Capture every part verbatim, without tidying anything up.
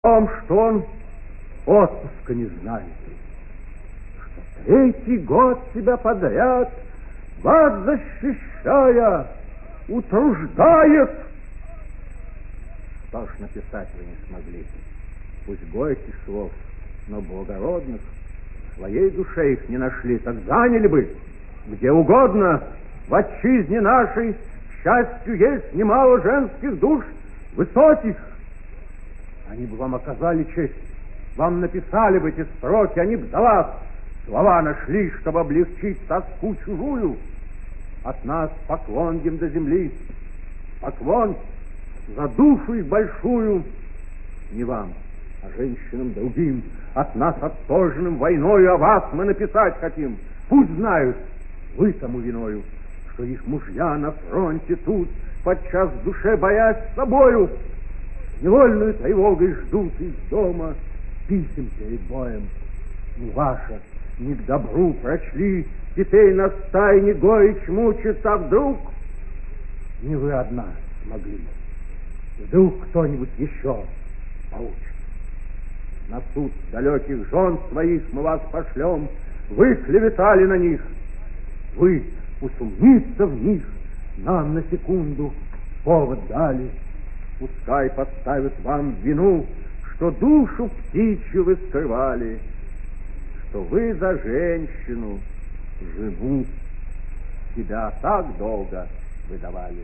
том, что он отпуска не знает, что третий год себя подряд, вас защищая, утруждает. Что ж написать вы не смогли? Пусть горьких слов, но благородных, в своей душе их не нашли, так заняли бы где угодно. В отчизне нашей, к счастью, есть немало женских душ высоких. Они бы вам оказали честь, вам написали бы эти строки, они бы за вас слова нашли, чтобы облегчить тоску чужую. От нас поклон им до земли, поклон за душу их большую. Не вам, а женщинам другим, от нас отторженным войною, о вас мы написать хотим. Пусть знают, вы тому виною, что их мужья на фронте тут, подчас в душе боясь собою, невольную тревогой ждут из дома писем перед боем. Не ваша, не к добру прочли, теперь нас тайне горечь мучит, а вдруг не вы одна смогли. Вдруг кто-нибудь еще получит. На суд далеких жен своих мы вас пошлем, вы клеветали на них, вы усомниться в них нам на секунду повод дали. Пускай подставят вам вину, что душу птичью вы скрывали, что вы за женщину живу себя так долго выдавали.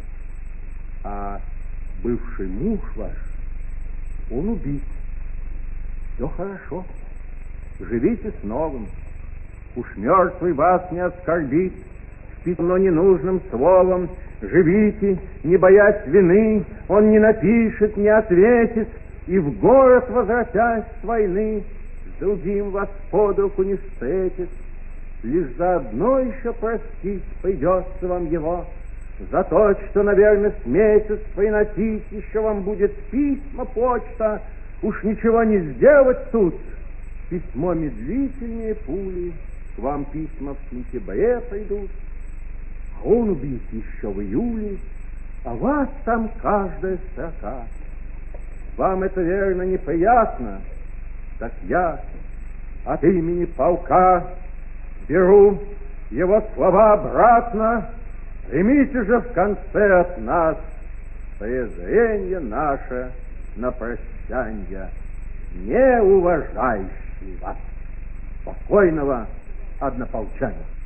А бывший муж ваш, он убит. Все хорошо, живите с новым. Уж мертвый вас не оскорбит, но ненужным словом. Живите, не боясь вины, он не напишет, не ответит, и в город, возвратясь с войны, с другим вас под руку не встретит. Лишь заодно еще простить придется вам его, за то, что, наверное, с месяц приносить еще вам будет письма, почта. Уж ничего не сделать тут, письмо медлительнее пули, к вам письма в сентябре придут. А он убит еще в июле, а вас там каждая строка. Вам это, верно, неприятно, так я от имени полка беру его слова обратно. Примите же в конце от нас презрение наше на прощанье, не уважающий вас. Спокойного однополчания.